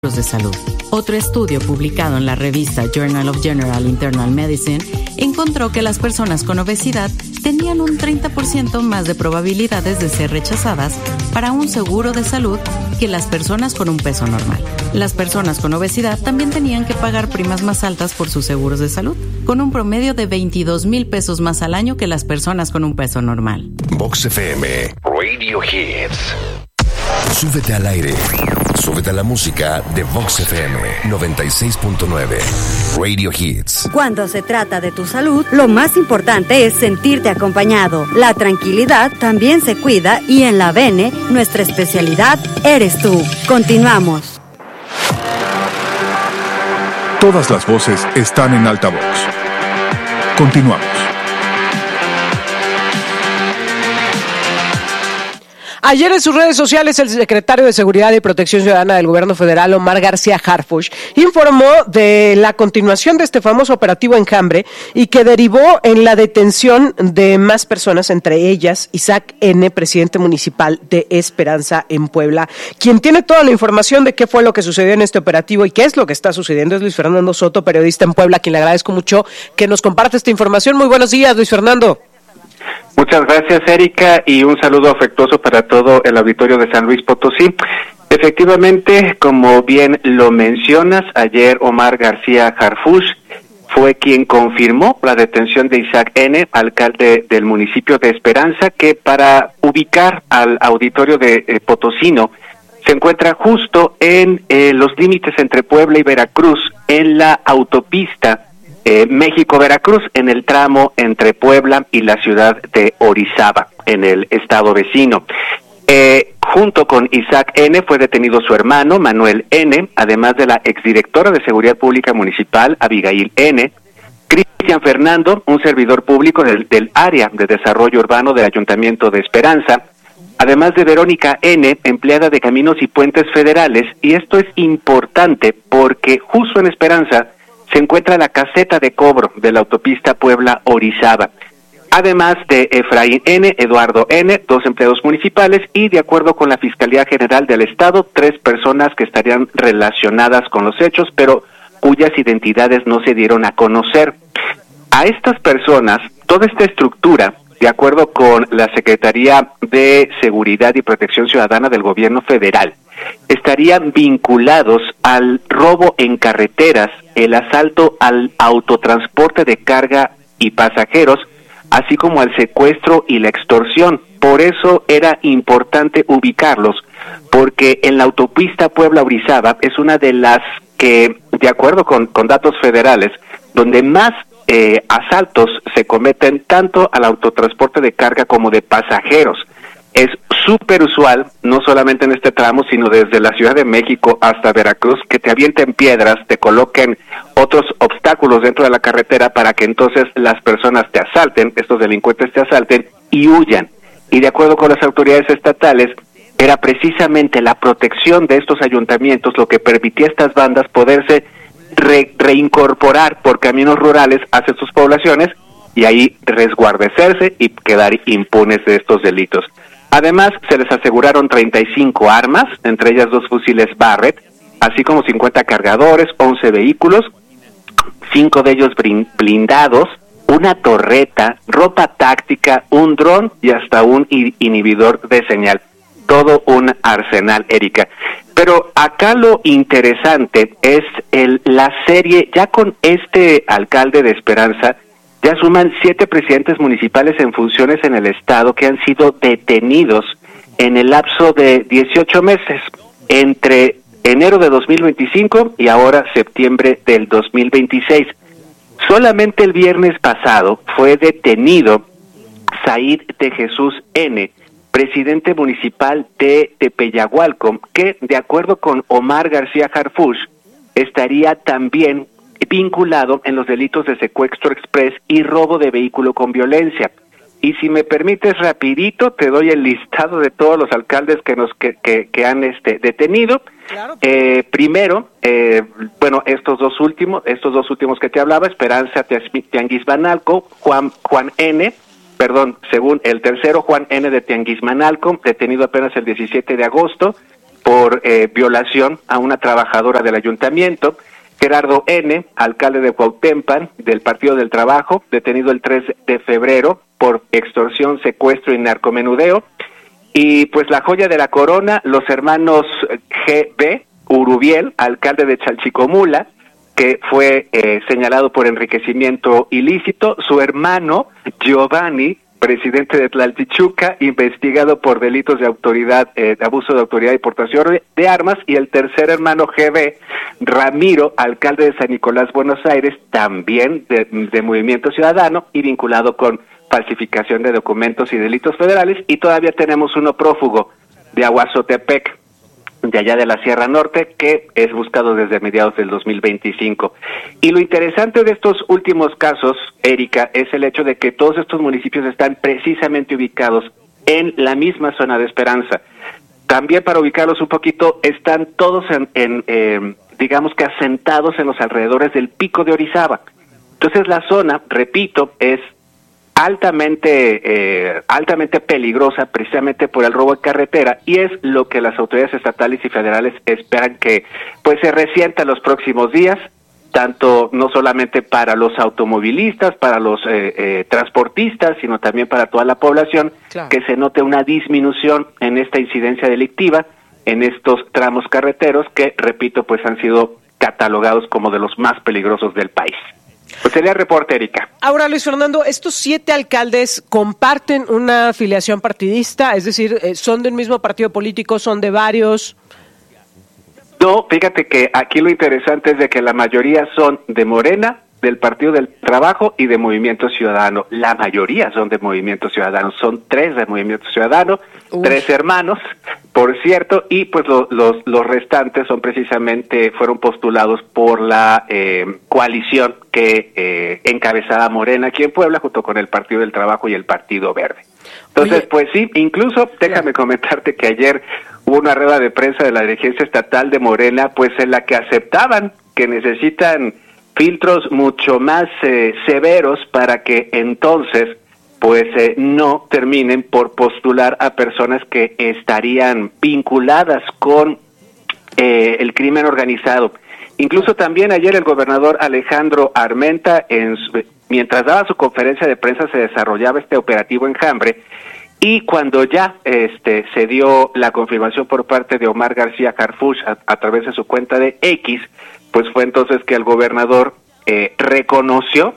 de salud. Otro estudio publicado en la revista Journal of General Internal Medicine encontró que las personas con obesidad tenían un 30% más de probabilidades de ser rechazadas para un seguro de salud que las personas con un peso normal. Las personas con obesidad también tenían que pagar primas más altas por sus seguros de salud, con un promedio de 22,000 pesos más al año que las personas con un peso normal. Vox FM Radio Hits. Súbete al aire. Súbete a la música de Vox FM 96.9 Radio Hits. Cuando se trata de tu salud, lo más importante es sentirte acompañado. La tranquilidad también se cuida y en la Bene, nuestra especialidad eres tú. Continuamos. Todas las voces están en altavoz. Continuamos. Ayer en sus redes sociales el secretario de Seguridad y Protección Ciudadana del Gobierno Federal, Omar García Harfuch, informó de la continuación de este famoso operativo Enjambre y que derivó en la detención de más personas, entre ellas Isaac N., presidente municipal de Esperanza en Puebla. Quien tiene toda la información de qué fue lo que sucedió en este operativo y qué es lo que está sucediendo es Luis Fernando Soto, periodista en Puebla, a quien le agradezco mucho que nos comparte esta información. Muy buenos días, Luis Fernando. Muchas gracias, Erika, y un saludo afectuoso para todo el auditorio de San Luis Potosí. Efectivamente, como bien lo mencionas, ayer Omar García Harfuch fue quien confirmó la detención de Isaac N., alcalde del municipio de Esperanza, que para ubicar al auditorio de potosino se encuentra justo en los límites entre Puebla y Veracruz, en la autopista México-Veracruz, en el tramo entre Puebla y la ciudad de Orizaba, en el estado vecino. Junto con Isaac N. fue detenido su hermano, Manuel N., además de la exdirectora de Seguridad Pública Municipal, Abigail N., Cristian Fernando, un servidor público del área de desarrollo urbano del Ayuntamiento de Esperanza, además de Verónica N., empleada de Caminos y Puentes Federales, y esto es importante porque justo en Esperanza se encuentra la caseta de cobro de la autopista Puebla-Orizaba, además de Efraín N., Eduardo N., 2 empleados municipales y, de acuerdo con la Fiscalía General del Estado, 3 personas que estarían relacionadas con los hechos, pero cuyas identidades no se dieron a conocer. A estas personas, toda esta estructura, de acuerdo con la Secretaría de Seguridad y Protección Ciudadana del Gobierno Federal, estarían vinculados al robo en carreteras, el asalto al autotransporte de carga y pasajeros, así como al secuestro y la extorsión. Por eso era importante ubicarlos, porque en la autopista Puebla-Orizaba es una de las que, de acuerdo con datos federales, donde más asaltos se cometen tanto al autotransporte de carga como de pasajeros. Es súper usual, no solamente en este tramo, sino desde la Ciudad de México hasta Veracruz, que te avienten piedras, te coloquen otros obstáculos dentro de la carretera para que entonces las personas te asalten, estos delincuentes te asalten y huyan. Y de acuerdo con las autoridades estatales, era precisamente la protección de estos ayuntamientos lo que permitía a estas bandas poderse reincorporar por caminos rurales hacia sus poblaciones y ahí resguardecerse y quedar impunes de estos delitos. Además, se les aseguraron 35 armas, entre ellas 2 fusiles Barrett, así como 50 cargadores, 11 vehículos, 5 de ellos blindados, una torreta, ropa táctica, un dron y hasta un inhibidor de señal. Todo un arsenal, Erika. Pero acá lo interesante es la serie, ya con este alcalde de Esperanza, ya suman 7 presidentes municipales en funciones en el estado que han sido detenidos en el lapso de 18 meses, entre enero de 2025 y ahora septiembre del 2026. Solamente el viernes pasado fue detenido Said de Jesús N., presidente municipal de Tepeyagualco, que, de acuerdo con Omar García Harfuch, estaría también vinculado en los delitos de secuestro express y robo de vehículo con violencia. Y si me permites rapidito, te doy el listado de todos los alcaldes que han detenido. Claro. Primero, estos dos últimos que te hablaba, Esperanza Tianguismanalco, según el tercero, Juan N. de Tianguismanalco, detenido apenas el 17 de agosto, por violación a una trabajadora del ayuntamiento. Gerardo N., alcalde de Cuautempan, del Partido del Trabajo, detenido el 3 de febrero por extorsión, secuestro y narcomenudeo. Y pues la joya de la corona, los hermanos G.B. Urubiel, alcalde de Chalchicomula, que fue señalado por enriquecimiento ilícito. Su hermano Giovanni, presidente de Tlaltichuca, investigado por delitos de autoridad, abuso de autoridad y portación de armas. Y el tercer hermano G.B. Ramiro, alcalde de San Nicolás, Buenos Aires, también de Movimiento Ciudadano y vinculado con falsificación de documentos y delitos federales. Y todavía tenemos uno prófugo de Aguazotepec, de allá de la Sierra Norte, que es buscado desde mediados del 2025. Y lo interesante de estos últimos casos, Erika, es el hecho de que todos estos municipios están precisamente ubicados en la misma zona de Esperanza. También, para ubicarlos un poquito, están todos digamos que asentados en los alrededores del Pico de Orizaba. Entonces la zona, repito, es altamente peligrosa precisamente por el robo de carretera, y es lo que las autoridades estatales y federales esperan que pues se resienta en los próximos días, tanto no solamente para los automovilistas, para los transportistas, sino también para toda la población. Claro. Que se note una disminución en esta incidencia delictiva en estos tramos carreteros que, repito, pues han sido catalogados como de los más peligrosos del país. Pues sería el reporte, Erika. Ahora, Luis Fernando, ¿estos 7 alcaldes comparten una afiliación partidista? Es decir, ¿son del mismo partido político, son de varios? No, fíjate que aquí lo interesante es de que la mayoría son de Morena, del Partido del Trabajo y de Movimiento Ciudadano. La mayoría son de Movimiento Ciudadano, son 3 de Movimiento Ciudadano, 3 hermanos, por cierto, y pues los restantes son fueron postulados por la coalición que encabezaba Morena aquí en Puebla, junto con el Partido del Trabajo y el Partido Verde. Entonces, oye, pues sí, incluso déjame comentarte que ayer hubo una rueda de prensa de la dirigencia estatal de Morena, pues en la que aceptaban que necesitan filtros mucho más severos para que entonces pues no terminen por postular a personas que estarían vinculadas con el crimen organizado. Incluso también ayer el gobernador Alejandro Armenta, mientras daba su conferencia de prensa, se desarrollaba este operativo Enjambre, y cuando ya se dio la confirmación por parte de Omar García Harfuch a través de su cuenta de X, pues fue entonces que el gobernador reconoció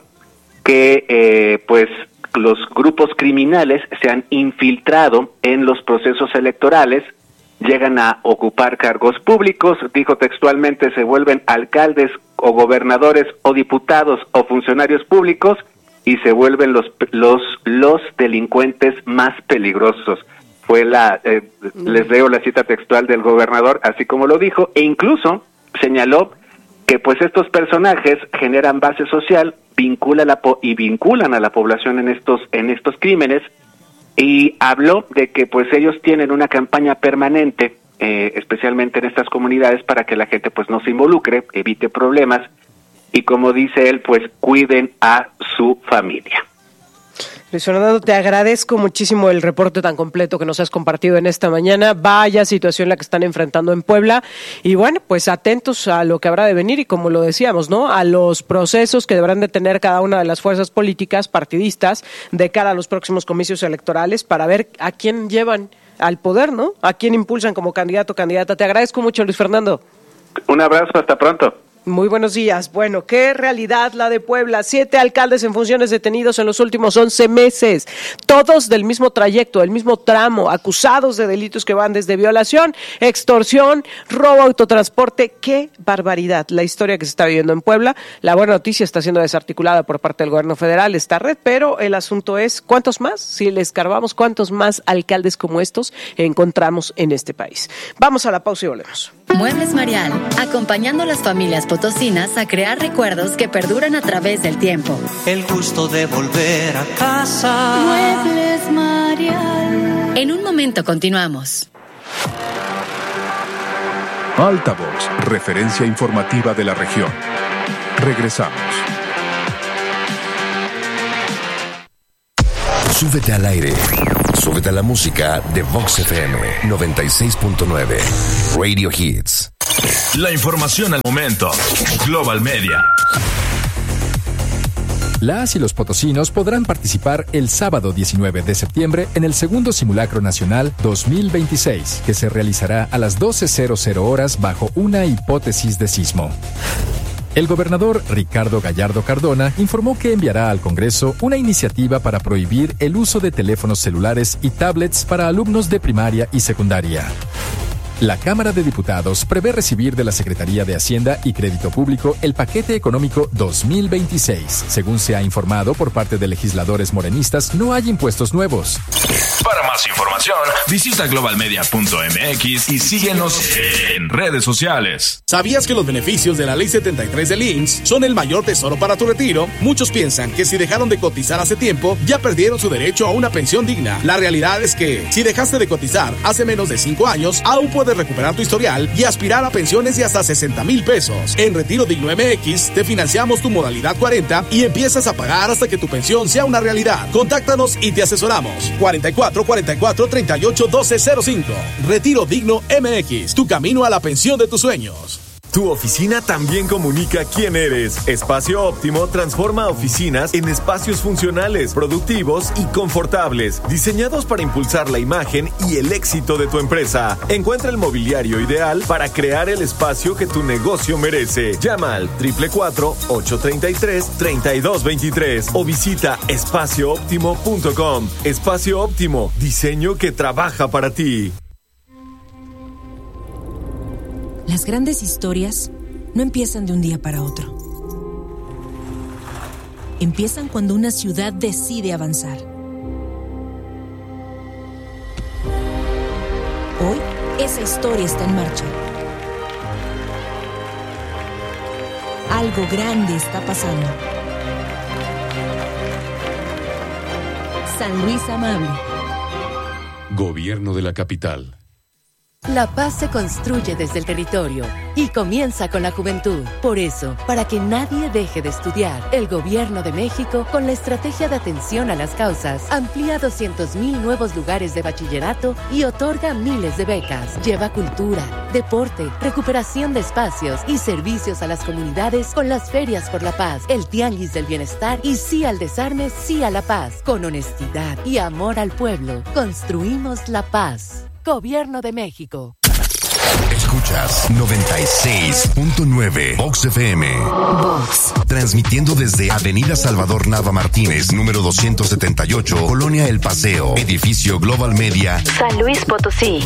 que pues los grupos criminales se han infiltrado en los procesos electorales, llegan a ocupar cargos públicos, dijo textualmente, se vuelven alcaldes o gobernadores o diputados o funcionarios públicos y se vuelven los delincuentes más peligrosos. Fue les leo la cita textual del gobernador, así como lo dijo, e incluso señaló que pues estos personajes generan base social, vinculan a la población en estos crímenes, y habló de que pues ellos tienen una campaña permanente, especialmente en estas comunidades, para que la gente pues no se involucre, evite problemas, y como dice él, pues cuiden a su familia. Luis Fernando, te agradezco muchísimo el reporte tan completo que nos has compartido en esta mañana. Vaya situación la que están enfrentando en Puebla. Y bueno, pues atentos a lo que habrá de venir y, como lo decíamos, ¿no?, a los procesos que deberán de tener cada una de las fuerzas políticas partidistas de cara a los próximos comicios electorales para ver a quién llevan al poder, ¿no?, a quién impulsan como candidato o candidata. Te agradezco mucho, Luis Fernando. Un abrazo, hasta pronto. Muy buenos días. Bueno, qué realidad la de Puebla. 7 alcaldes en funciones detenidos en los últimos 11 meses. Todos del mismo trayecto, del mismo tramo, acusados de delitos que van desde violación, extorsión, robo, autotransporte. ¡Qué barbaridad! La historia que se está viviendo en Puebla. La buena noticia, está siendo desarticulada por parte del gobierno federal esta red, pero el asunto es, ¿cuántos más? Si le escarbamos, ¿cuántos más alcaldes como estos encontramos en este país? Vamos a la pausa y volvemos. Muebles Marial, acompañando a las familias potosinas a crear recuerdos que perduran a través del tiempo. El gusto de volver a casa. Muebles Marial. En un momento continuamos. Altavoz, referencia informativa de la región. Regresamos. Súbete al aire. Súbete a la música de Vox FM 96.9. Radio Hits. La información al momento. Global Media. Las y los potosinos podrán participar el sábado 19 de septiembre en el segundo Simulacro Nacional 2026, que se realizará a las 12:00 horas bajo una hipótesis de sismo. El gobernador Ricardo Gallardo Cardona informó que enviará al Congreso una iniciativa para prohibir el uso de teléfonos celulares y tablets para alumnos de primaria y secundaria. La Cámara de Diputados prevé recibir de la Secretaría de Hacienda y Crédito Público el paquete económico 2026. Según se ha informado por parte de legisladores morenistas, no hay impuestos nuevos. Para más información, visita globalmedia.mx y síguenos en redes sociales. ¿Sabías que los beneficios de la Ley 73 del IMSS son el mayor tesoro para tu retiro? Muchos piensan que si dejaron de cotizar hace tiempo, ya perdieron su derecho a una pensión digna. La realidad es que, si dejaste de cotizar hace menos de 5 años, aún puedes recuperar tu historial y aspirar a pensiones de hasta 60,000 pesos. En Retiro Digno MX te financiamos tu modalidad 40 y empiezas a pagar hasta que tu pensión sea una realidad. Contáctanos y te asesoramos. 44 44 38 12 05. Retiro Digno MX, tu camino a la pensión de tus sueños. Tu oficina también comunica quién eres. Espacio Óptimo transforma oficinas en espacios funcionales, productivos y confortables, diseñados para impulsar la imagen y el éxito de tu empresa. Encuentra el mobiliario ideal para crear el espacio que tu negocio merece. Llama al 444-833-3223 o visita espaciooptimo.com. Espacio Óptimo, diseño que trabaja para ti. Las grandes historias no empiezan de un día para otro. Empiezan cuando una ciudad decide avanzar. Hoy, esa historia está en marcha. Algo grande está pasando. San Luis Amable. Gobierno de la capital. La paz se construye desde el territorio y comienza con la juventud. Por eso, para que nadie deje de estudiar, el Gobierno de México, con la estrategia de atención a las causas, amplía 200,000 nuevos lugares de bachillerato y otorga miles de becas. Lleva cultura, deporte, recuperación de espacios y servicios a las comunidades con las ferias por la paz, el tianguis del bienestar y sí al desarme, sí a la paz. Con honestidad y amor al pueblo, construimos la paz. Gobierno de México. Escuchas 96.9 Vox FM. Vox. Transmitiendo desde Avenida Salvador Nava Martínez, número 278, Colonia El Paseo, edificio Global Media, San Luis Potosí.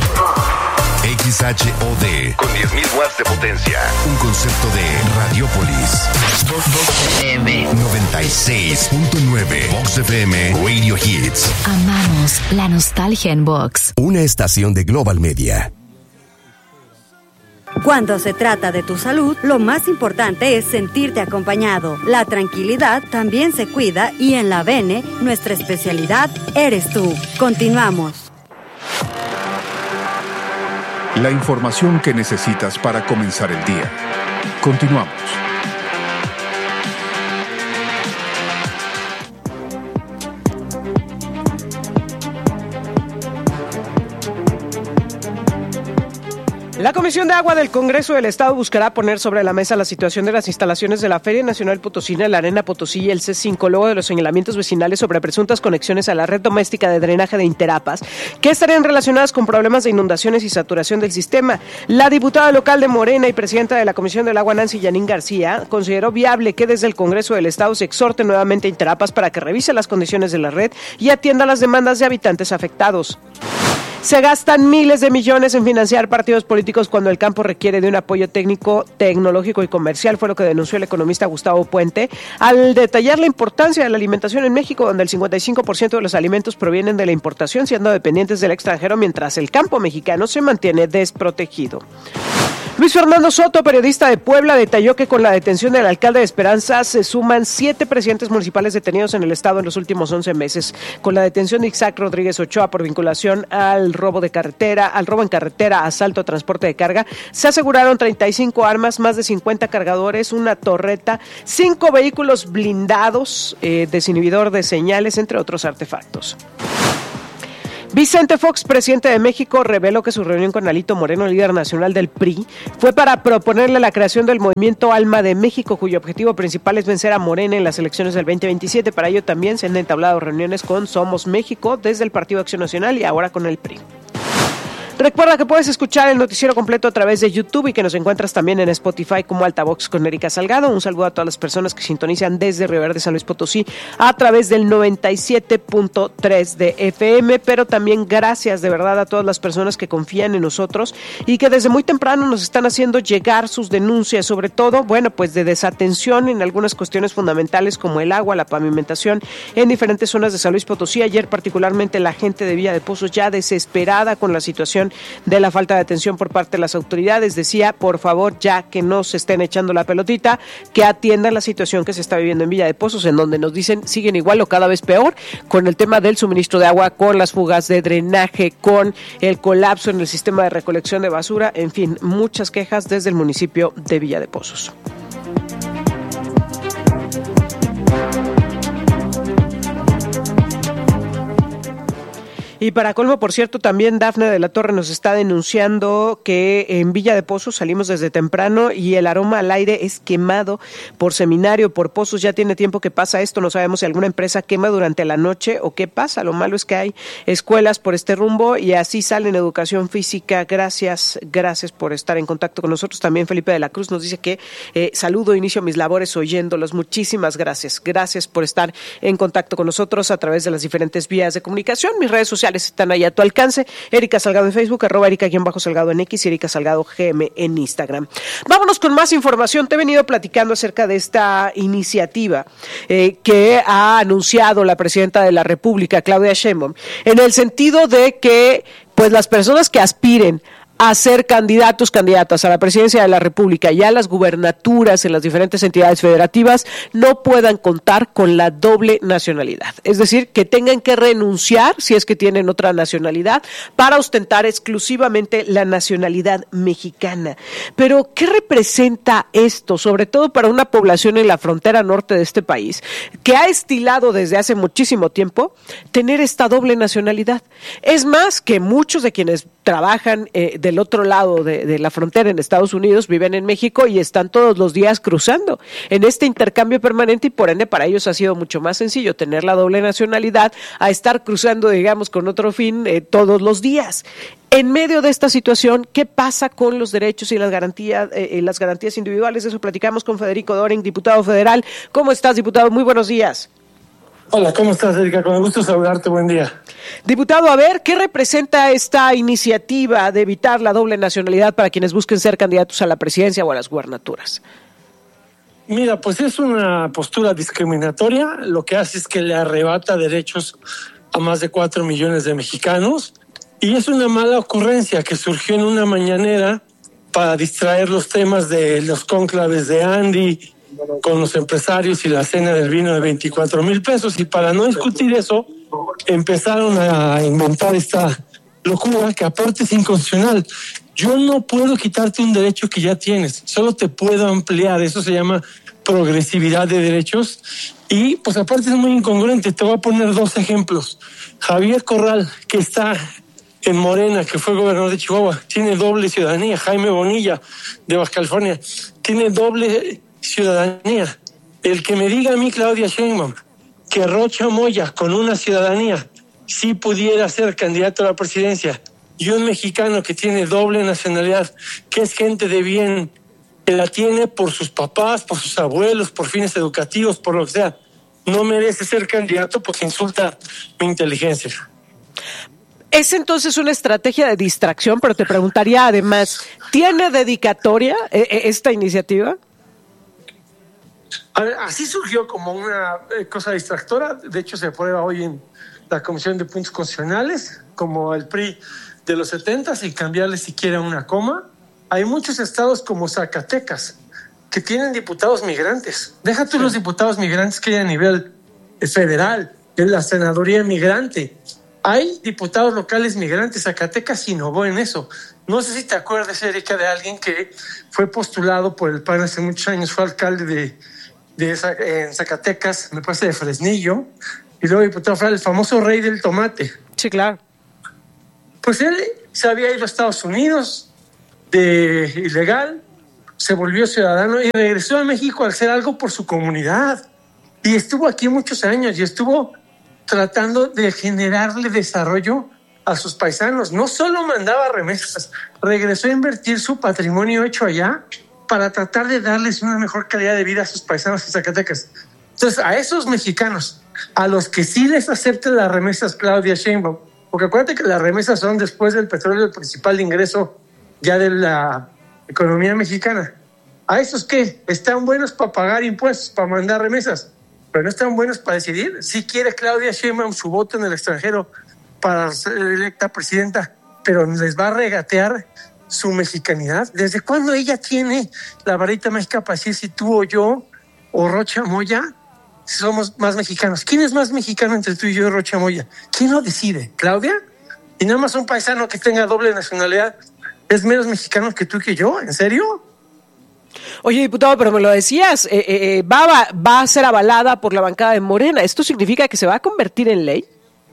XHOD, con 10,000 watts de potencia. Un concepto de Radiopolis. Vox FM 96.9 Vox FM Radio Hits. Amamos la nostalgia en Vox. Una estación de Global Media. Cuando se trata de tu salud, lo más importante es sentirte acompañado. La tranquilidad también se cuida y en la Bene, nuestra especialidad eres tú. Continuamos. La información que necesitas para comenzar el día. Continuamos. La Comisión de Agua del Congreso del Estado buscará poner sobre la mesa la situación de las instalaciones de la Feria Nacional Potosina, la Arena Potosí y el C5, luego de los señalamientos vecinales sobre presuntas conexiones a la red doméstica de drenaje de Interapas, que estarían relacionadas con problemas de inundaciones y saturación del sistema. La diputada local de Morena y presidenta de la Comisión del Agua, Nancy Yanín García, consideró viable que desde el Congreso del Estado se exhorte nuevamente a Interapas para que revise las condiciones de la red y atienda las demandas de habitantes afectados. Se gastan miles de millones en financiar partidos políticos cuando el campo requiere de un apoyo técnico, tecnológico y comercial, fue lo que denunció el economista Gustavo Puente, al detallar la importancia de la alimentación en México, donde el 55% de los alimentos provienen de la importación, siendo dependientes del extranjero, mientras el campo mexicano se mantiene desprotegido. Luis Fernando Soto, periodista de Puebla, detalló que con la detención del alcalde de Esperanza se suman 7 presidentes municipales detenidos en el estado en los últimos 11 meses. Con la detención de Isaac Rodríguez Ochoa por vinculación al robo en carretera, asalto a transporte de carga, se aseguraron 35 armas, más de 50 cargadores, una torreta, 5 vehículos blindados, desinhibidor de señales, entre otros artefactos. Vicente Fox, presidente de México, reveló que su reunión con Alito Moreno, líder nacional del PRI, fue para proponerle la creación del movimiento Alma de México, cuyo objetivo principal es vencer a Morena en las elecciones del 2027. Para ello también se han entablado reuniones con Somos México, desde el Partido Acción Nacional y ahora con el PRI. Recuerda que puedes escuchar el noticiero completo a través de YouTube y que nos encuentras también en Spotify como Altavox con Erika Salgado. Un saludo a todas las personas que sintonizan desde Río Verde, San Luis Potosí, a través del 97.3 de FM, pero también gracias de verdad a todas las personas que confían en nosotros y que desde muy temprano nos están haciendo llegar sus denuncias, sobre todo, pues de desatención en algunas cuestiones fundamentales como el agua, la pavimentación en diferentes zonas de San Luis Potosí. Ayer particularmente la gente de Villa de Pozos, ya desesperada con la situación de la falta de atención por parte de las autoridades, decía, por favor, ya que no se estén echando la pelotita, que atiendan la situación que se está viviendo en Villa de Pozos, en donde nos dicen siguen igual o cada vez peor con el tema del suministro de agua, con las fugas de drenaje, con el colapso en el sistema de recolección de basura, en fin, muchas quejas desde el municipio de Villa de Pozos. Y para colmo, por cierto, también Dafne de la Torre nos está denunciando que en Villa de Pozos salimos desde temprano y el aroma al aire es quemado por Seminario, por Pozos. Ya tiene tiempo que pasa esto, no sabemos si alguna empresa quema durante la noche o qué pasa. Lo malo es que hay escuelas por este rumbo y así sale en educación física. Gracias por estar en contacto con nosotros. También Felipe de la Cruz nos dice que saludo, inicio mis labores oyéndolos. Muchísimas gracias. Gracias por estar en contacto con nosotros a través de las diferentes vías de comunicación. Mis redes sociales están ahí a tu alcance. Erika Salgado en Facebook, @Erika_Salgado en X y Erika Salgado GM en Instagram. Vámonos con más información. Te he venido platicando acerca de esta iniciativa que ha anunciado la presidenta de la República, Claudia Sheinbaum, en el sentido de que pues las personas que aspiren a ser candidatas a la presidencia de la República y a las gubernaturas en las diferentes entidades federativas no puedan contar con la doble nacionalidad. Es decir, que tengan que renunciar, si es que tienen otra nacionalidad, para ostentar exclusivamente la nacionalidad mexicana. Pero, ¿qué representa esto? Sobre todo para una población en la frontera norte de este país, que ha estilado desde hace muchísimo tiempo tener esta doble nacionalidad. Es más, que muchos de quienes trabajan del otro lado de la frontera en Estados Unidos viven en México y están todos los días cruzando en este intercambio permanente y por ende para ellos ha sido mucho más sencillo tener la doble nacionalidad a estar cruzando, digamos, con otro fin todos los días. En medio de esta situación, ¿qué pasa con los derechos y las garantías individuales? De eso platicamos con Federico Doring, diputado federal. ¿Cómo estás, diputado? Muy buenos días. Hola, ¿cómo estás, Erika? Con el gusto de saludarte, buen día. Diputado, a ver, ¿qué representa esta iniciativa de evitar la doble nacionalidad para quienes busquen ser candidatos a la presidencia o a las gubernaturas? Mira, pues es una postura discriminatoria, lo que hace es que le arrebata derechos a más de 4 millones de mexicanos y es una mala ocurrencia que surgió en una mañanera para distraer los temas de los cónclaves de Andy con los empresarios y la cena del vino de 24,000 pesos y para no discutir eso empezaron a inventar esta locura que aparte es inconstitucional. Yo no puedo quitarte un derecho que ya tienes, solo te puedo ampliar, eso se llama progresividad de derechos y pues aparte es muy incongruente. Te voy a poner 2 ejemplos. Javier Corral, que está en Morena, que fue gobernador de Chihuahua, tiene doble ciudadanía. Jaime Bonilla, de Baja California, tiene doble ciudadanía. El que me diga a mí, Claudia Sheinbaum, que Rocha Moya, con una ciudadanía, sí pudiera ser candidato a la presidencia, y un mexicano que tiene doble nacionalidad, que es gente de bien, que la tiene por sus papás, por sus abuelos, por fines educativos, por lo que sea, no merece ser candidato porque insulta mi inteligencia. Es entonces una estrategia de distracción, pero te preguntaría además, ¿tiene dedicatoria esta iniciativa? A ver, así surgió como una cosa distractora. De hecho, se aprueba hoy en la Comisión de Puntos Constitucionales, como el PRI de los 70, sin cambiarle siquiera una coma. Hay muchos estados como Zacatecas que tienen diputados migrantes. Deja tú los diputados migrantes que hay a nivel federal, en la senaduría migrante. Hay diputados locales migrantes. Zacatecas innovó en eso. No sé si te acuerdas, Erika, de alguien que fue postulado por el PAN hace muchos años, fue alcalde en Zacatecas, me parece de Fresnillo, y luego diputado federal, el famoso rey del tomate. Sí, claro. Pues él se había ido a Estados Unidos de ilegal, se volvió ciudadano y regresó a México a hacer algo por su comunidad. Y estuvo aquí muchos años y estuvo tratando de generarle desarrollo a sus paisanos. No solo mandaba remesas, regresó a invertir su patrimonio hecho allá para tratar de darles una mejor calidad de vida a sus paisanos en Zacatecas. Entonces, a esos mexicanos, a los que sí les acepten las remesas Claudia Sheinbaum, porque acuérdate que las remesas son después del petróleo el principal ingreso ya de la economía mexicana. ¿A esos qué? Están buenos para pagar impuestos, para mandar remesas, pero no están buenos para decidir si quiere Claudia Sheinbaum su voto en el extranjero para ser electa presidenta, pero les va a regatear su mexicanidad. ¿Desde cuándo ella tiene la varita mágica para decir si tú o yo o Rocha Moya somos más mexicanos? ¿Quién es más mexicano entre tú y yo y Rocha Moya? ¿Quién lo decide? ¿Claudia? Y nada más un paisano que tenga doble nacionalidad es menos mexicano que tú y que yo. ¿En serio? Oye, diputado, pero me lo decías, va a ser avalada por la bancada de Morena. ¿Esto significa que se va a convertir en ley?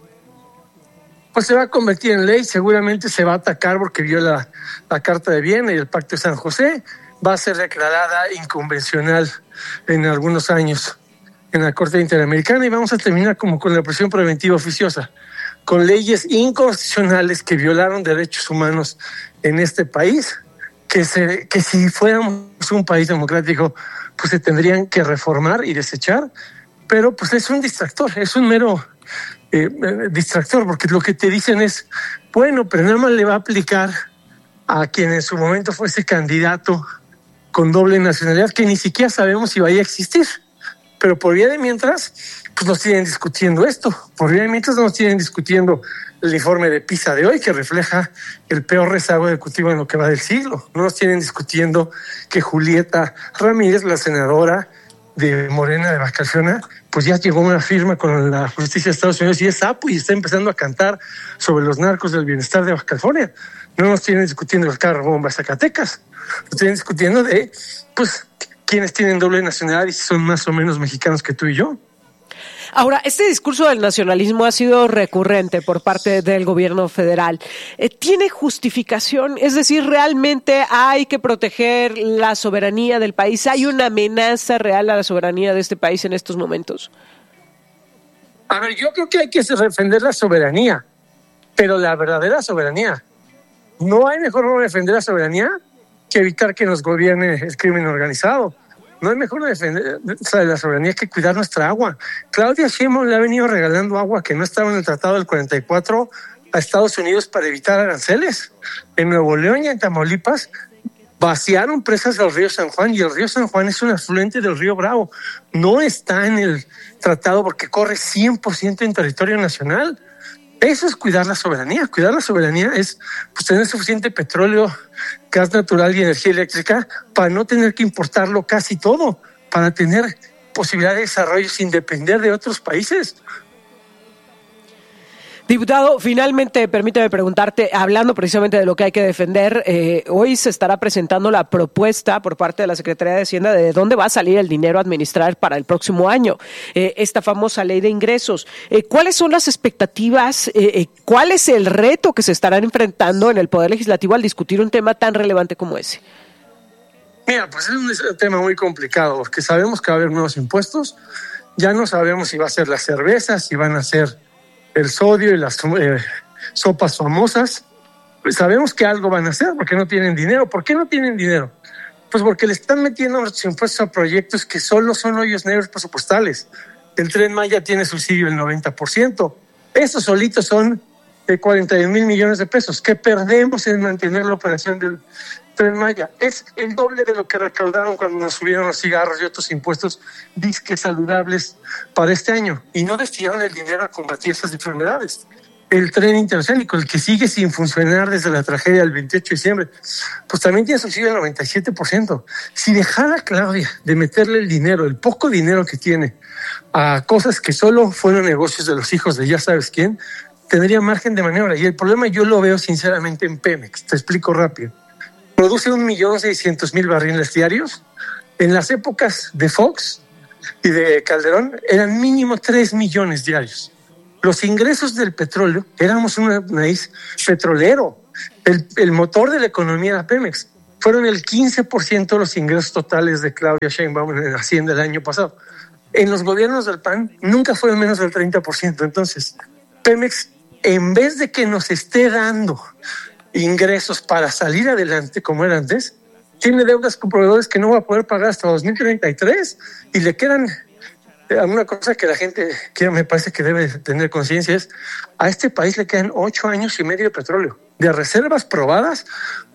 Pues se va a convertir en ley, seguramente se va a atacar porque viola la Carta de Viena y el Pacto de San José. Va a ser declarada inconvencional en algunos años en la Corte Interamericana y vamos a terminar como con la prisión preventiva oficiosa, con leyes inconstitucionales que violaron derechos humanos en este país, que si fuéramos un país democrático, pues se tendrían que reformar y desechar, pero pues es un distractor, es un mero distractor, porque lo que te dicen es, bueno, pero nada más le va a aplicar a quien en su momento fuese candidato con doble nacionalidad, que ni siquiera sabemos si vaya a existir. Pero por vía de mientras, pues nos siguen discutiendo esto. Por vía de mientras nos siguen discutiendo el informe de PISA de hoy, que refleja el peor rezago ejecutivo en lo que va del siglo. No nos tienen discutiendo que Julieta Ramírez, la senadora de Morena de Baja California, pues ya llegó a una firma con la justicia de Estados Unidos y es sapo y está empezando a cantar sobre los narcos del bienestar de Baja California. No nos tienen discutiendo el carro bomba Zacatecas. Nos tienen discutiendo de, pues, quiénes tienen doble nacionalidad y si son más o menos mexicanos que tú y yo. Ahora, este discurso del nacionalismo ha sido recurrente por parte del gobierno federal. ¿Tiene justificación? Es decir, ¿realmente hay que proteger la soberanía del país? ¿Hay una amenaza real a la soberanía de este país en estos momentos? A ver, yo creo que hay que defender la soberanía, pero la verdadera soberanía. No hay mejor forma de defender la soberanía que evitar que nos gobierne el crimen organizado. No hay mejor defender la soberanía que cuidar nuestra agua. Claudia Sheinbaum le ha venido regalando agua que no estaba en el Tratado del 44 a Estados Unidos para evitar aranceles. En Nuevo León y en Tamaulipas vaciaron presas del río San Juan y el río San Juan es un afluente del río Bravo. No está en el tratado porque corre 100% en territorio nacional. Eso es cuidar la soberanía. Cuidar la soberanía es pues, tener suficiente petróleo, gas natural y energía eléctrica para no tener que importarlo casi todo, para tener posibilidad de desarrollo sin depender de otros países. Diputado, finalmente, permíteme preguntarte, hablando precisamente de lo que hay que defender, hoy se estará presentando la propuesta por parte de la Secretaría de Hacienda de dónde va a salir el dinero a administrar para el próximo año, esta famosa ley de ingresos. ¿Cuáles son las expectativas? ¿Cuál es el reto que se estarán enfrentando en el Poder Legislativo al discutir un tema tan relevante como ese? Mira, pues es un tema muy complicado, porque sabemos que va a haber nuevos impuestos, ya no sabemos si va a ser la cerveza, si van a ser el sodio y las sopas famosas. Pues sabemos que algo van a hacer porque no tienen dinero. ¿Por qué no tienen dinero? Pues porque le están metiendo los impuestos a proyectos que solo son hoyos negros presupuestales. El Tren Maya tiene subsidio del 90%. Esos solitos son 41,000 millones de pesos que perdemos en mantener la operación del Tren Maya. Es el doble de lo que recaudaron cuando nos subieron los cigarros y otros impuestos disque saludables para este año. Y no destinaron el dinero a combatir esas enfermedades. el tren interoceánico, el que sigue sin funcionar desde la tragedia del 28 de diciembre, pues también tiene subsidio del 97%. Si dejara Claudia de meterle el dinero, el poco dinero que tiene, a cosas que solo fueron negocios de los hijos de ya sabes quién, tendría margen de maniobra. Y el problema yo lo veo sinceramente en Pemex. Te explico rápido. Produce 1.600.000 barriles diarios. En las épocas de Fox y de Calderón eran mínimo 3 millones diarios. Los ingresos del petróleo, éramos un país petrolero. El motor de la economía era Pemex. Fueron el 15% de los ingresos totales de Claudia Sheinbaum en Hacienda el año pasado. En los gobiernos del PAN nunca fueron menos del 30%. Entonces, Pemex, en vez de que nos esté dando ingresos para salir adelante como era antes, tiene deudas con proveedores que no va a poder pagar hasta 2033 y le quedan... Una cosa que la gente que me parece que debe tener conciencia es, a este país le quedan 8 años y medio de petróleo. De reservas probadas,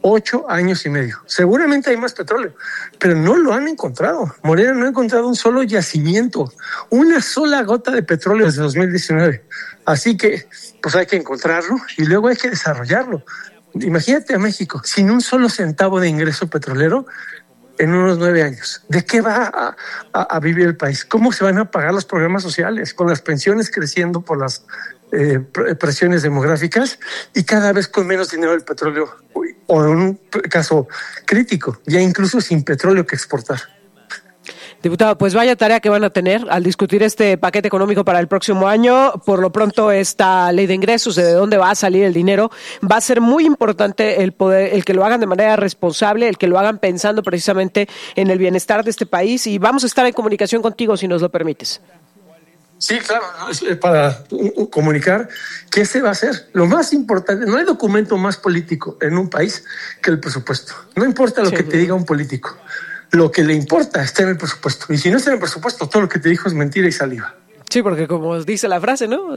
8 años y medio. Seguramente hay más petróleo, pero no lo han encontrado. Morena no ha encontrado un solo yacimiento, una sola gota de petróleo desde 2019. Así que, pues hay que encontrarlo y luego hay que desarrollarlo. Imagínate a México sin un solo centavo de ingreso petrolero en unos 9 años. ¿De qué va a vivir el país? ¿Cómo se van a pagar los programas sociales? Con las pensiones creciendo por las presiones demográficas y cada vez con menos dinero del petróleo, o en un caso crítico, ya incluso sin petróleo que exportar. Diputado, pues vaya tarea que van a tener al discutir este paquete económico para el próximo año. Por lo pronto, esta ley de ingresos, de dónde va a salir el dinero, va a ser muy importante el que lo hagan de manera responsable, el que lo hagan pensando precisamente en el bienestar de este país. Y vamos a estar en comunicación contigo, si nos lo permites. Sí, claro, para comunicar qué se va a hacer. Lo más importante, no hay documento más político en un país que el presupuesto. No importa lo que te diga un político. Lo que le importa está en el presupuesto. Y si no está en el presupuesto, todo lo que te dijo es mentira y saliva. Sí, porque como dice la frase, ¿no?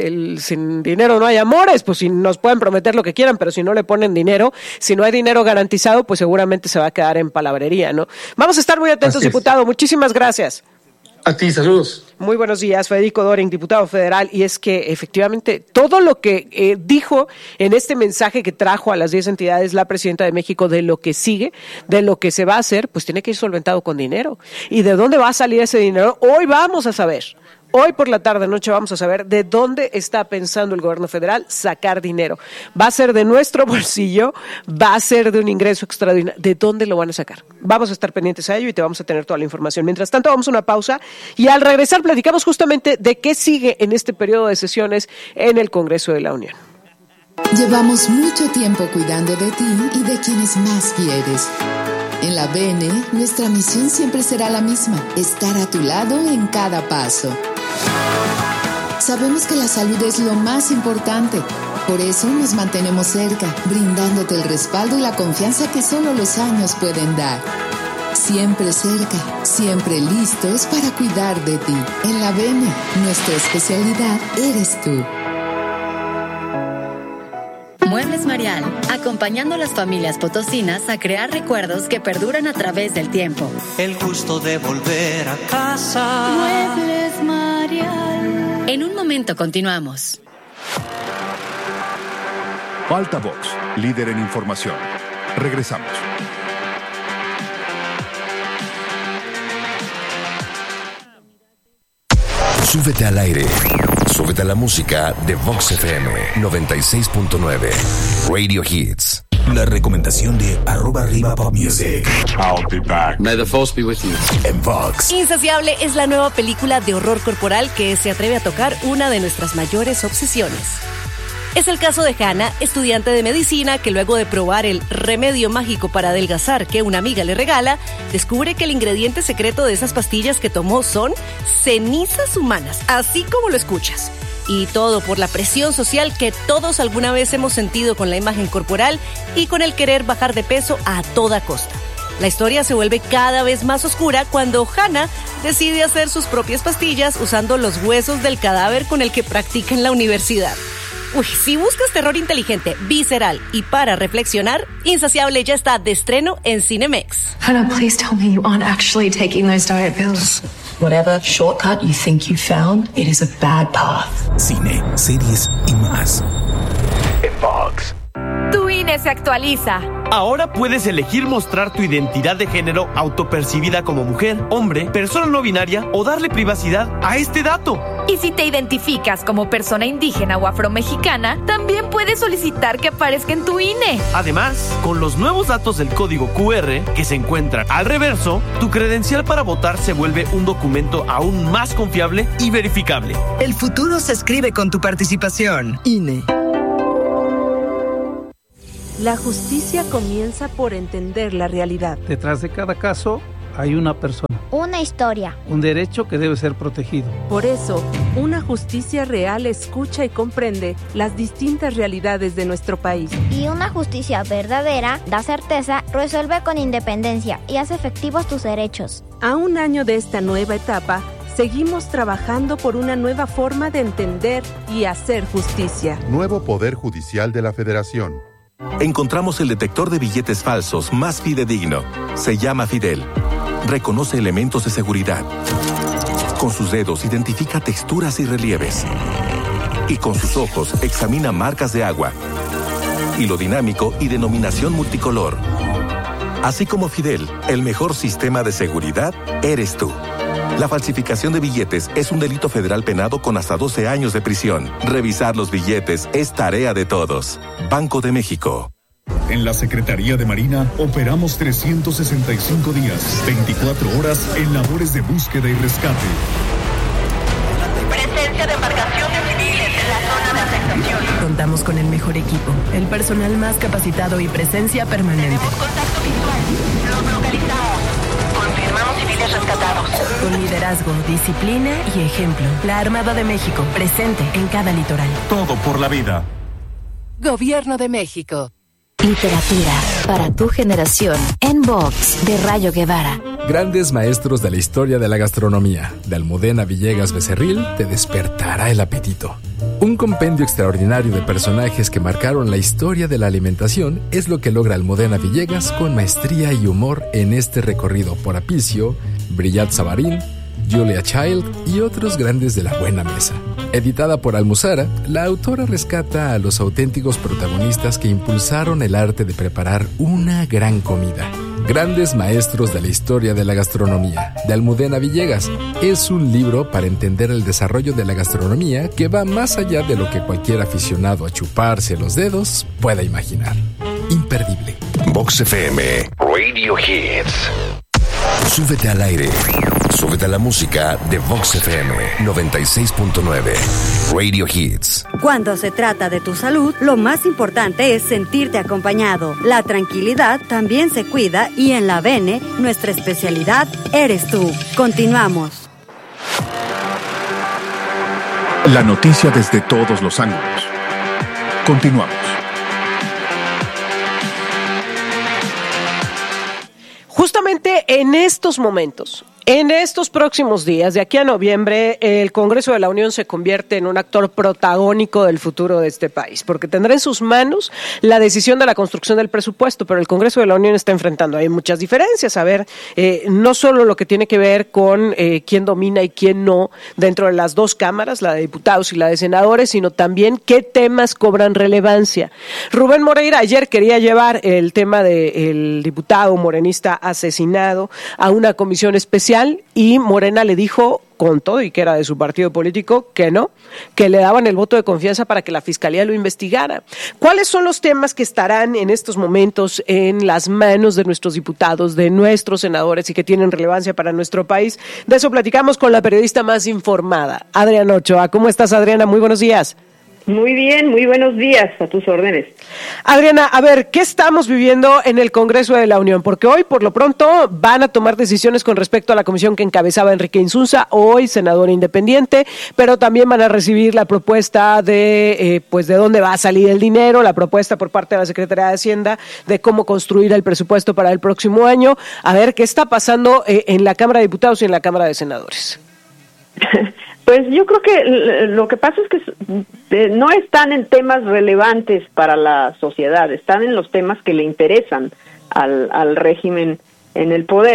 Sin dinero no hay amores. Pues si nos pueden prometer lo que quieran, pero si no le ponen dinero, si no hay dinero garantizado, pues seguramente se va a quedar en palabrería, ¿no? Vamos a estar muy atentos, diputado. Muchísimas gracias. A ti, saludos. Muy buenos días, Federico Doring, diputado federal. Y es que efectivamente todo lo que dijo en este mensaje que trajo a las 10 entidades la presidenta de México de lo que sigue, de lo que se va a hacer, pues tiene que ir solventado con dinero. ¿Y de dónde va a salir ese dinero? Hoy vamos a saber. Hoy por la tarde-noche vamos a saber de dónde está pensando el gobierno federal sacar dinero. ¿Va a ser de nuestro bolsillo? ¿Va a ser de un ingreso extraordinario? ¿De dónde lo van a sacar? Vamos a estar pendientes a ello y te vamos a tener toda la información. Mientras tanto, vamos a una pausa y al regresar platicamos justamente de qué sigue en este periodo de sesiones en el Congreso de la Unión. Llevamos mucho tiempo cuidando de ti y de quienes más quieres. En la BN, nuestra misión siempre será la misma, estar a tu lado en cada paso. Sabemos que la salud es lo más importante, por eso nos mantenemos cerca, brindándote el respaldo y la confianza que solo los años pueden dar. Siempre cerca, siempre listos para cuidar de ti. En la BN, nuestra especialidad eres tú. Muebles Marial, acompañando a las familias potosinas a crear recuerdos que perduran a través del tiempo. El gusto de volver a casa. Muebles Marial. En un momento continuamos. Altavox, líder en información. Regresamos. Súbete al aire. Súbete a la música de Vox FM 96.9. Radio Hits. La recomendación de @RivaPopMusic. I'll be back. May the force be with you. En Vox. Insaciable es la nueva película de horror corporal que se atreve a tocar una de nuestras mayores obsesiones. Es el caso de Hannah, estudiante de medicina que luego de probar el remedio mágico para adelgazar que una amiga le regala, descubre que el ingrediente secreto de esas pastillas que tomó son cenizas humanas, así como lo escuchas. Y todo por la presión social que todos alguna vez hemos sentido con la imagen corporal y con el querer bajar de peso a toda costa. La historia se vuelve cada vez más oscura cuando Hannah decide hacer sus propias pastillas usando los huesos del cadáver con el que practica en la universidad. Uy, si buscas terror inteligente, visceral y para reflexionar, Insaciable ya está de estreno en Cinemex. Hannah, please tell me you aren't actually taking those diet pills. Whatever shortcut you think you found, it is a bad path. Cine, series y más. En Vox. Tu INE se actualiza. Ahora puedes elegir mostrar tu identidad de género autopercibida como mujer, hombre, persona no binaria o darle privacidad a este dato. Y si te identificas como persona indígena o afromexicana, también puedes solicitar que aparezca en tu INE. Además, con los nuevos datos del código QR que se encuentran al reverso, tu credencial para votar se vuelve un documento aún más confiable y verificable. El futuro se escribe con tu participación. INE. La justicia comienza por entender la realidad. Detrás de cada caso hay una persona. Una historia. Un derecho que debe ser protegido. Por eso, una justicia real escucha y comprende las distintas realidades de nuestro país. Y una justicia verdadera da certeza, resuelve con independencia y hace efectivos tus derechos. A un año de esta nueva etapa, seguimos trabajando por una nueva forma de entender y hacer justicia. Nuevo Poder Judicial de la Federación. Encontramos el detector de billetes falsos más fidedigno. Se llama Fidel. Reconoce elementos de seguridad. Con sus dedos identifica texturas y relieves. Y con sus ojos examina marcas de agua. Hilo dinámico y denominación multicolor. Así como Fidel, el mejor sistema de seguridad eres tú. La falsificación de billetes es un delito federal penado con hasta 12 años de prisión. Revisar los billetes es tarea de todos. Banco de México. En la Secretaría de Marina operamos 365 días, 24 horas en labores de búsqueda y rescate. Presencia de embarcaciones civiles en la zona de afectación. Contamos con el mejor equipo, el personal más capacitado y presencia permanente. Tenemos contacto visual. Los localizamos. Confirmamos civiles rescatados. Con liderazgo, disciplina y ejemplo. La Armada de México, presente en cada litoral. Todo por la vida. Gobierno de México. Literatura para tu generación en Vox de Rayo Guevara. Grandes maestros de la historia de la gastronomía, de Almudena Villegas Becerril, te despertará el apetito. Un compendio extraordinario de personajes que marcaron la historia de la alimentación es lo que logra Almudena Villegas con maestría y humor en este recorrido por Apicio, Brillat Savarín, Julia Child y otros grandes de la buena mesa. Editada por Almuzara, la autora rescata a los auténticos protagonistas que impulsaron el arte de preparar una gran comida. Grandes maestros de la historia de la gastronomía, de Almudena Villegas. Es un libro para entender el desarrollo de la gastronomía que va más allá de lo que cualquier aficionado a chuparse los dedos pueda imaginar. Imperdible. Vox FM, Radio Hits. Súbete al aire. Súbete a la música de Vox FM 96.9. Radio Hits. Cuando se trata de tu salud, lo más importante es sentirte acompañado. La tranquilidad también se cuida y en la Bene, nuestra especialidad eres tú. Continuamos. La noticia desde todos los ángulos. Continuamos. Justamente en estos momentos, en estos próximos días, de aquí a noviembre, el Congreso de la Unión se convierte en un actor protagónico del futuro de este país, porque tendrá en sus manos la decisión de la construcción del presupuesto, pero el Congreso de la Unión está enfrentando, hay muchas diferencias, no solo lo que tiene que ver con quién domina y quién no dentro de las dos cámaras, la de diputados y la de senadores, sino también qué temas cobran relevancia. Rubén Moreira ayer quería llevar el tema del diputado morenista asesinado a una comisión especial, y Morena le dijo, con todo y que era de su partido político, que no, que le daban el voto de confianza para que la Fiscalía lo investigara. ¿Cuáles son los temas que estarán en estos momentos en las manos de nuestros diputados, de nuestros senadores y que tienen relevancia para nuestro país? De eso platicamos con la periodista más informada, Adriana Ochoa. ¿Cómo estás, Adriana? Muy buenos días. Muy bien, muy buenos días, a tus órdenes. Adriana, a ver, ¿qué estamos viviendo en el Congreso de la Unión? Porque hoy, por lo pronto, van a tomar decisiones con respecto a la comisión que encabezaba Enrique Insunza, hoy senador independiente, pero también van a recibir la propuesta de dónde va a salir el dinero, la propuesta por parte de la Secretaría de Hacienda de cómo construir el presupuesto para el próximo año. A ver, ¿qué está pasando en la Cámara de Diputados y en la Cámara de Senadores? Pues yo creo que lo que pasa es que no están en temas relevantes para la sociedad, están en los temas que le interesan al régimen en el poder.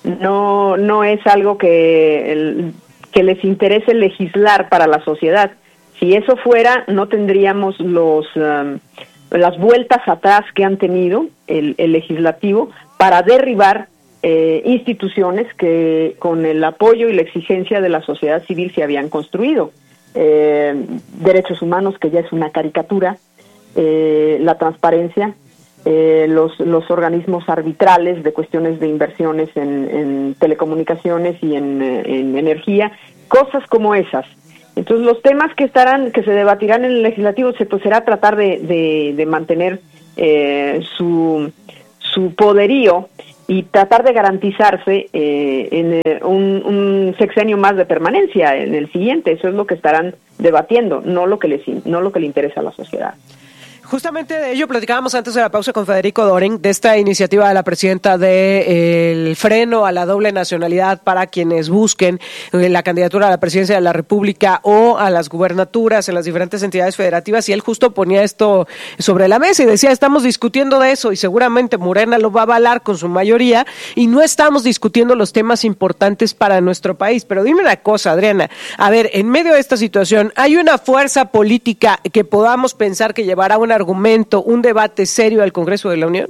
no es algo que les interese legislar para la sociedad. Si eso fuera, no tendríamos las vueltas atrás que han tenido el legislativo para derribar instituciones que con el apoyo y la exigencia de la sociedad civil se habían construido. Derechos humanos, que ya es una caricatura, la transparencia, los organismos arbitrales de cuestiones de inversiones en telecomunicaciones y en energía, cosas como esas. Entonces, los temas que se debatirán en el legislativo será tratar de mantener su poderío y tratar de garantizarse en un sexenio más de permanencia en el siguiente. Eso es lo que estarán debatiendo, no lo que le interesa a la sociedad. Justamente de ello platicábamos antes de la pausa con Federico Doren, de esta iniciativa de la presidenta del freno a la doble nacionalidad para quienes busquen la candidatura a la presidencia de la República o a las gubernaturas en las diferentes entidades federativas, y él justo ponía esto sobre la mesa y decía, estamos discutiendo de eso y seguramente Morena lo va a avalar con su mayoría y no estamos discutiendo los temas importantes para nuestro país. Pero dime una cosa, Adriana, a ver, en medio de esta situación, ¿hay una fuerza política que podamos pensar que llevará un argumento, un debate serio al Congreso de la Unión?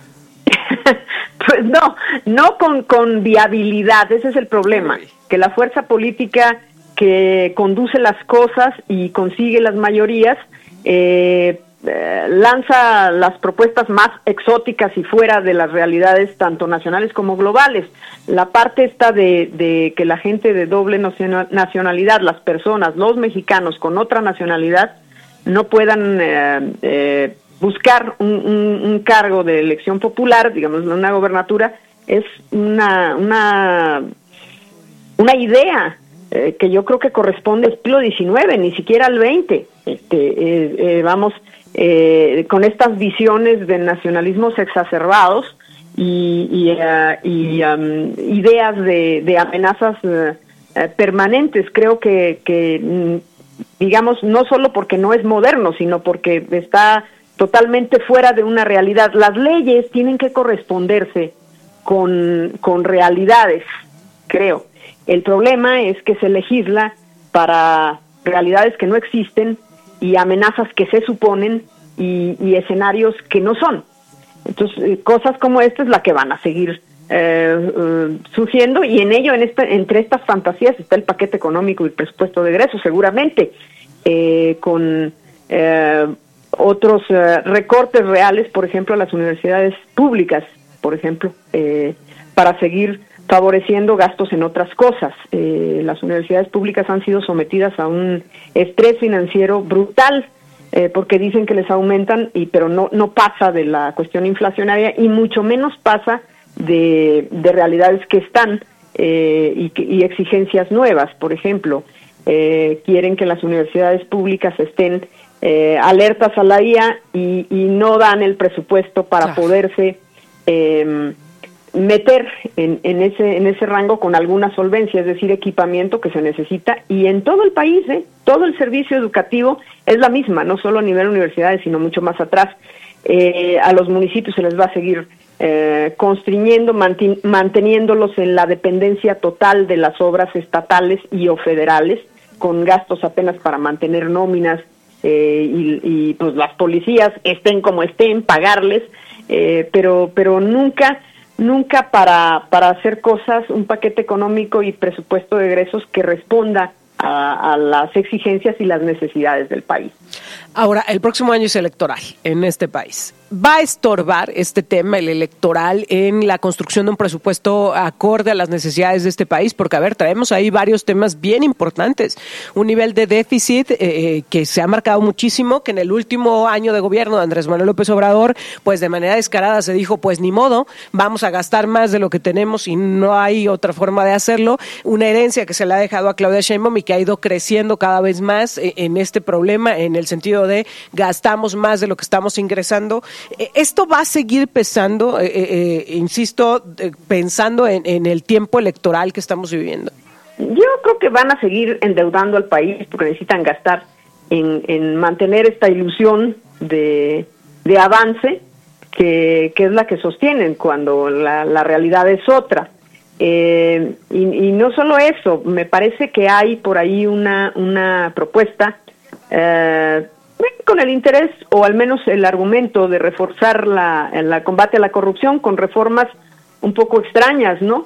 Pues no con viabilidad, ese es el problema, que la fuerza política que conduce las cosas y consigue las mayorías lanza las propuestas más exóticas y fuera de las realidades tanto nacionales como globales. La parte esta de que la gente de doble nacionalidad, las personas, los mexicanos con otra nacionalidad, no puedan buscar un cargo de elección popular, digamos, una gobernatura, es una idea que yo creo que corresponde al siglo XIX, ni siquiera al XX. Con estas visiones de nacionalismos exacerbados y ideas de amenazas permanentes. Creo que digamos, no solo porque no es moderno, sino porque está totalmente fuera de una realidad. Las leyes tienen que corresponderse con realidades, creo. El problema es que se legisla para realidades que no existen y amenazas que se suponen y escenarios que no son. Entonces, cosas como esta es la que van a seguir surgiendo, y en ello, entre estas fantasías está el paquete económico y el presupuesto de egresos, seguramente, con otros recortes reales, por ejemplo, a las universidades públicas, por ejemplo, para seguir favoreciendo gastos en otras cosas. Las universidades públicas han sido sometidas a un estrés financiero brutal, porque dicen que les aumentan, pero no pasa de la cuestión inflacionaria, y mucho menos pasa de realidades que están y exigencias nuevas. Por ejemplo, quieren que las universidades públicas estén alertas a la IA y no dan el presupuesto para poderse meter en ese rango con alguna solvencia, es decir, equipamiento que se necesita, y en todo el país, todo el servicio educativo es la misma, no solo a nivel universidades, sino mucho más atrás. A los municipios se les va a seguir constriñendo, manteniéndolos en la dependencia total de las obras estatales y o federales, con gastos apenas para mantener nóminas y pues las policías estén como estén, pagarles, pero nunca para hacer cosas, un paquete económico y presupuesto de egresos que responda a las exigencias y las necesidades del país. Ahora, el próximo año es electoral en este país. ¿Va a estorbar este tema, el electoral, en la construcción de un presupuesto acorde a las necesidades de este país? Porque, a ver, traemos ahí varios temas bien importantes. Un nivel de déficit que se ha marcado muchísimo, que en el último año de gobierno de Andrés Manuel López Obrador, pues de manera descarada se dijo, pues ni modo, vamos a gastar más de lo que tenemos y no hay otra forma de hacerlo. Una herencia que se le ha dejado a Claudia Sheinbaum y que ha ido creciendo cada vez más en este problema, en el sentido de gastamos más de lo que estamos ingresando. ¿Esto va a seguir pesando, insisto, pensando en el tiempo electoral que estamos viviendo? Yo creo que van a seguir endeudando al país porque necesitan gastar en mantener esta ilusión de avance que es la que sostienen cuando la realidad es otra. Y no solo eso, me parece que hay por ahí una propuesta con el interés, o al menos el argumento de reforzar el combate a la corrupción con reformas un poco extrañas, ¿no?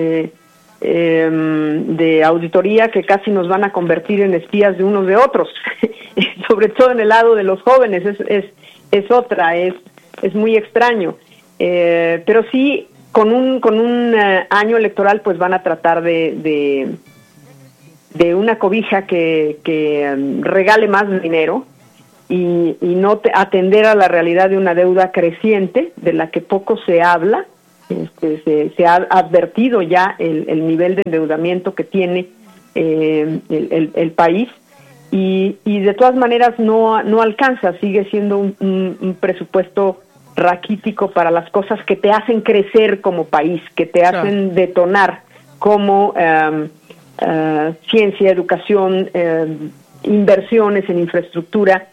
De auditoría que casi nos van a convertir en espías de unos de otros, sobre todo en el lado de los jóvenes, es muy extraño. Pero sí, con un año electoral, pues van a tratar de una cobija que regale más dinero y no atender a la realidad de una deuda creciente, de la que poco se habla. Se ha advertido ya el nivel de endeudamiento que tiene el país y de todas maneras no alcanza, sigue siendo un presupuesto raquítico para las cosas que te hacen crecer como país, que te hacen detonar como ciencia, educación, inversiones en infraestructura,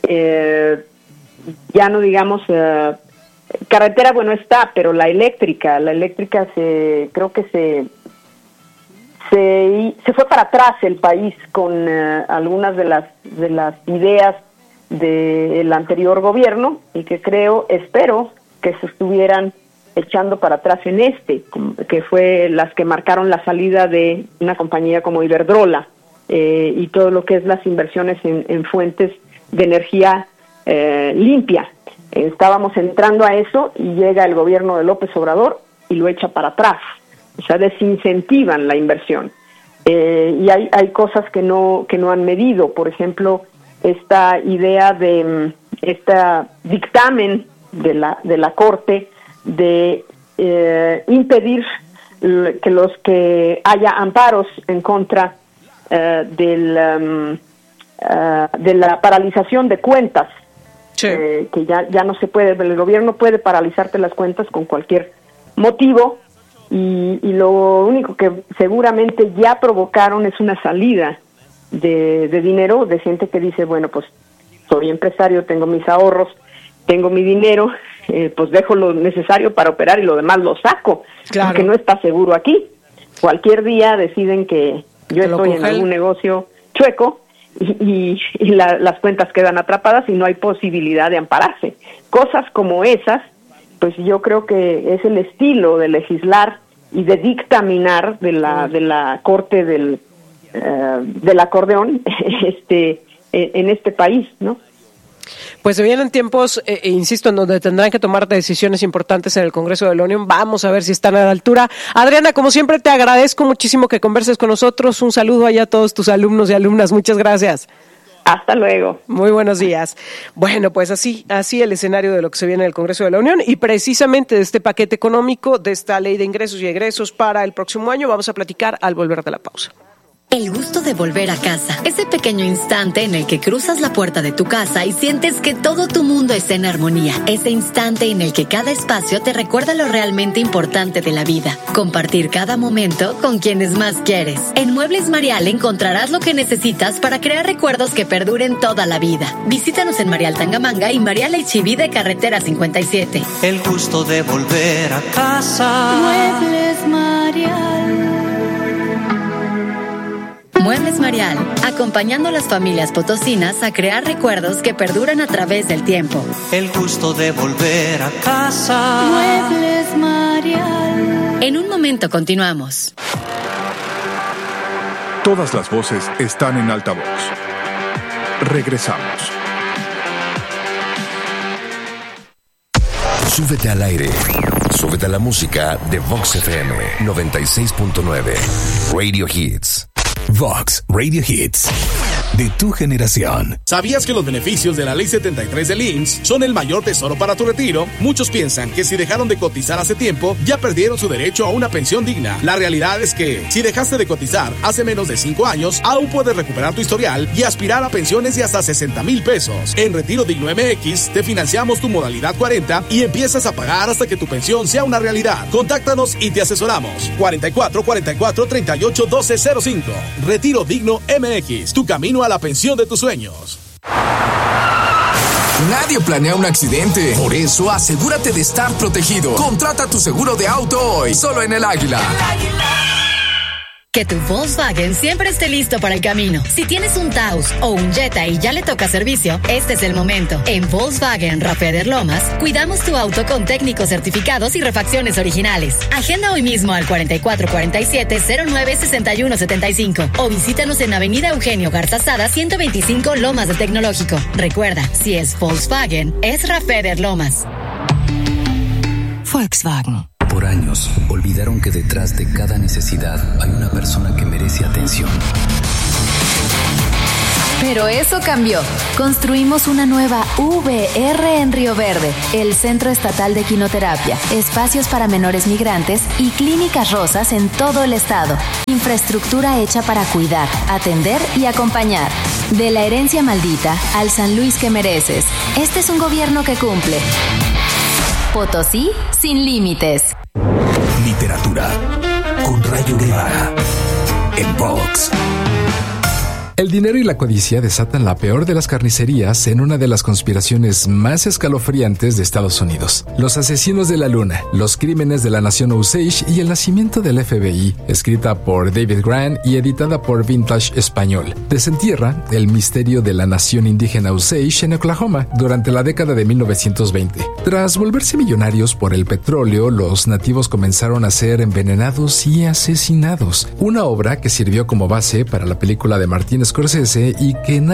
ya no digamos carretera, bueno, está, pero la eléctrica creo que se fue para atrás el país con algunas de las ideas del anterior gobierno y que espero que se estuvieran echando para atrás en que fue las que marcaron la salida de una compañía como Iberdrola y todo lo que es las inversiones en fuentes de energía limpia. Estábamos entrando a eso y llega el gobierno de López Obrador y lo echa para atrás, o sea, desincentivan la inversión. Y hay cosas que no han medido, por ejemplo, esta idea de dictamen de la Corte de impedir que haya amparos en contra de la paralización de cuentas. Sí. Que ya no se puede, el gobierno puede paralizarte las cuentas con cualquier motivo y lo único que seguramente ya provocaron es una salida de dinero de gente que dice, bueno, pues soy empresario, tengo mis ahorros, tengo mi dinero, pues dejo lo necesario para operar y lo demás lo saco, porque no está seguro aquí. Cualquier día deciden que yo estoy en algún negocio chueco y las cuentas quedan atrapadas y no hay posibilidad de ampararse. Cosas como esas, pues yo creo que es el estilo de legislar y de dictaminar de la Corte del acordeón en este país, ¿no? Pues se vienen tiempos, insisto, en donde tendrán que tomar decisiones importantes en el Congreso de la Unión. Vamos a ver si están a la altura. Adriana, como siempre, te agradezco muchísimo que converses con nosotros. Un saludo allá a todos tus alumnos y alumnas. Muchas gracias. Hasta luego. Muy buenos días. Bueno, pues así el escenario de lo que se viene en el Congreso de la Unión y precisamente de este paquete económico, de esta ley de ingresos y egresos para el próximo año, vamos a platicar al volver de la pausa. El gusto de volver a casa, ese pequeño instante en el que cruzas la puerta de tu casa y sientes que todo tu mundo está en armonía, ese instante en el que cada espacio te recuerda lo realmente importante de la vida, compartir cada momento con quienes más quieres. En Muebles Marial encontrarás lo que necesitas para crear recuerdos que perduren toda la vida. Visítanos en Marial Tangamanga y Marial H-E-B de Carretera 57. El gusto de volver a casa. Muebles Marial. Muebles Marial, acompañando a las familias potosinas a crear recuerdos que perduran a través del tiempo. El gusto de volver a casa. Muebles Marial. En un momento continuamos. Todas las voces están en altavoz. Regresamos. Súbete al aire. Súbete a la música de Vox FM 96.9. Radio Hits. Vox Radio Hits, de tu generación. ¿Sabías que los beneficios de la Ley 73 del IMSS son el mayor tesoro para tu retiro? Muchos piensan que si dejaron de cotizar hace tiempo, ya perdieron su derecho a una pensión digna. La realidad es que, si dejaste de cotizar hace menos de 5 años, aún puedes recuperar tu historial y aspirar a pensiones de hasta 60,000 pesos. En Retiro Digno MX, te financiamos tu modalidad 40 y empiezas a pagar hasta que tu pensión sea una realidad. Contáctanos y te asesoramos. 44 44 38 12 05. Retiro Digno MX, tu camino a la pensión de tus sueños. Nadie planea un accidente. Por eso, asegúrate de estar protegido. Contrata tu seguro de auto hoy, solo en El Águila. Que tu Volkswagen siempre esté listo para el camino. Si tienes un Taos o un Jetta y ya le toca servicio, este es el momento. En Volkswagen Rafeder Lomas, cuidamos tu auto con técnicos certificados y refacciones originales. Agenda hoy mismo al 4447-096175 o visítanos en Avenida Eugenio Garzazada 125 Lomas del Tecnológico. Recuerda, si es Volkswagen, es Rafeder Lomas. Volkswagen. Por años, olvidaron que detrás de cada necesidad hay una persona que merece atención. Pero eso cambió. Construimos una nueva VR en Río Verde, el Centro Estatal de Quinoterapia, espacios para menores migrantes y clínicas rosas en todo el estado. Infraestructura hecha para cuidar, atender y acompañar. De la herencia maldita al San Luis que mereces. Este es un gobierno que cumple. Potosí sin límites. Literatura con Rayo Guevara en Vox. El dinero y la codicia desatan la peor de las carnicerías en una de las conspiraciones más escalofriantes de Estados Unidos. Los asesinos de la luna, los crímenes de la nación Osage y el nacimiento del FBI, escrita por David Grant y editada por Vintage Español. Desentierra el misterio de la nación indígena Osage en Oklahoma durante la década de 1920. Tras volverse millonarios por el petróleo, los nativos comenzaron a ser envenenados y asesinados. Una obra que sirvió como base para la película de Martin Scorsese y que